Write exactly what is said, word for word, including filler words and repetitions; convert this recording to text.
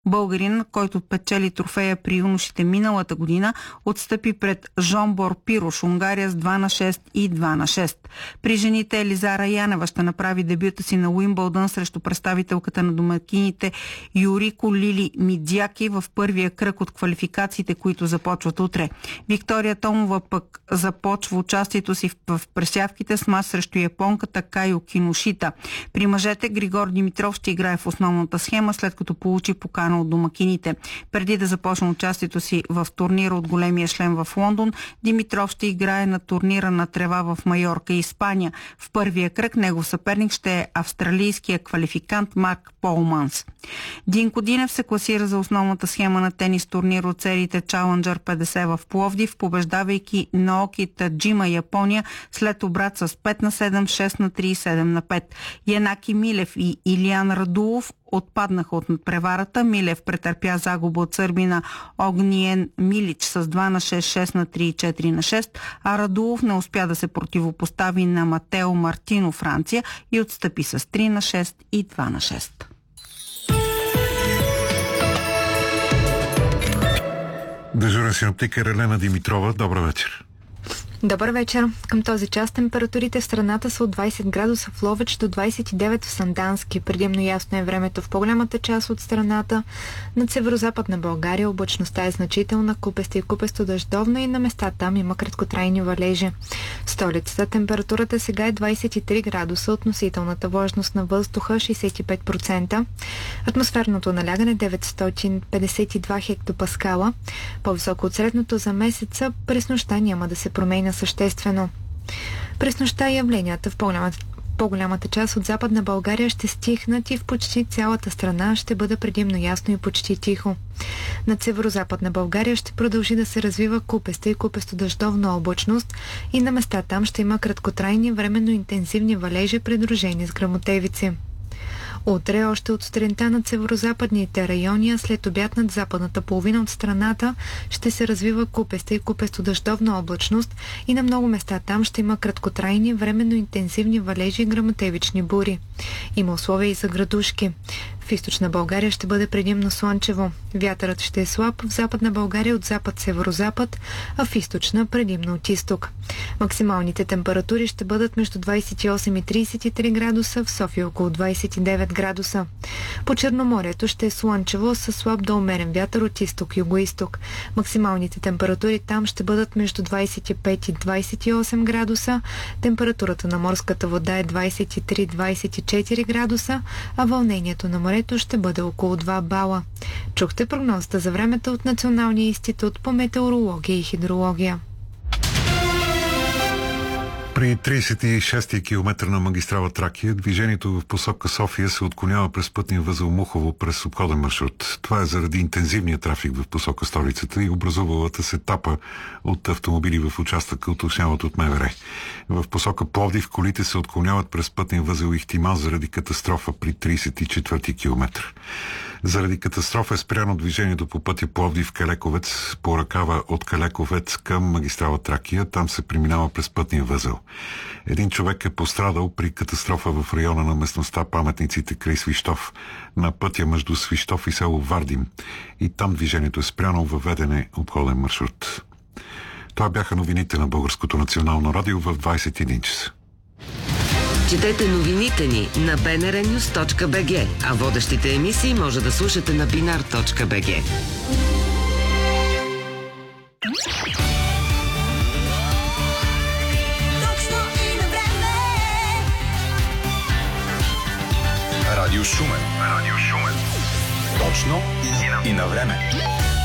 Българин, който печели трофея при юношите миналата година, отстъпи пред Жомбор Пирош, Унгария с два на шест и два на шест. При жените Елизара Янева ще направи дебюта си на Уимбълдън срещу представителката на домакините Юрико Лили Мидзяки в първия кръг от квалификациите, които започват утре. Виктория Томова пък започва участието си в пресявките с мач срещу японката Кайо Киношита. При мъжете Григор Димитров ще играе в основната схема, след като получи покана от домакините. Преди да започне участието си в турнира от големия шлем в Лондон, Димитров ще играе на турнира на трева в Майорка и Испания. В първия кръг негов съперник ще е австралийския квалификант Марк Полманс. Динко Динев се класира за основната схема на тенис турнир от сериите Challenger петдесет в Пловдив, побеждавайки Наоки Таджима, Япония, след обрат с пет на седем, шест на три и седем на пет. Янаки Милев и Илиян Радулов отпаднаха от надпреварата. Милев претърпя загуба от сърбина Огниен Милич с два на шест, шест на три и четири на шест, а Радулов не успя да се противопостави на Матео Мартино, Франция, и отстъпи с три на шест и два на шест. Дежурен синоптикър Елена Димитрова. Добър вечер. Добър вечер. Към този час температурите в страната са от двайсет градуса в Ловеч до двайсет и девет в Сандански. Предимно ясно е времето в по-голямата част от страната. Над северо-западна България облачността е значителна, купеста и купесто дъждовна и на места там има краткотрайни валежи. В столицата температурата сега е двайсет и три градуса, относителната влажност на въздуха шейсет и пет процента, атмосферното налягане деветстотин петдесет и два хектопаскала, по-високо от средното за месеца. През нощта няма да се променя съществено. През нощта явленията в по-голямата, по-голямата част от Западна България ще стихнат и в почти цялата страна ще бъде предимно ясно и почти тихо. Над северо-западна България ще продължи да се развива купеста и купесто-дъждовна облачност и на места там ще има краткотрайни временно интензивни валежи, придружени с гръмотевици. Утре още от сутринта над северо-западните райони, а след обяд над западната половина от страната ще се развива купеста и купесто-дъждовна облачност и на много места там ще има краткотрайни, временно интензивни валежи и гръмотевични бури. Има условия и за градушки. В източна България ще бъде предимно слънчево. Вятърът ще е слаб в Западна България от запад-северозапад, а в източна предимно от изток. Максималните температури ще бъдат между двайсет и осем и трийсет и три градуса, в София около двайсет и девет градуса. По Черноморието ще е слънчево със слаб до умерен вятър от изток-югоизток. Максималните температури там ще бъдат между двайсет и пет и двайсет и осем градуса. Температурата на морската вода е двайсет и три до двайсет и четири градуса, а вълнението на морето ще бъде около два бала. Чухте прогнозата за времето от Националния институт по метеорология и хидрология. При трийсет и шести километър на магистрала Тракия движението в посока София се отклонява през пътния възел Мухово през обходен маршрут. Това е заради интензивния трафик в посока столицата и образувалата се тапа от автомобили в участъка, уточняват от МВР. В посока Пловдив колите се отклоняват през пътния възел Ихтиман заради катастрофа при трийсет и четвърти километър. Заради катастрофа е спряно движението по пътя Пловдив-Калековец по ръкава от Калековец към магистрала Тракия. Там се преминава през пътния възел. Един човек е пострадал при катастрофа в района на местността Паметниците край Свищов, на пътя между Свищов и село Вардим. И там движението е спряно, въведен е обходен маршрут. Това бяха новините на Българското национално радио в двайсет и един часа. Четете новините ни на би ен ар нюз точка би джи, а водещите емисии може да слушате на бинар точка би джи. Радио Шумен. Радио Шумен. Точно и на време.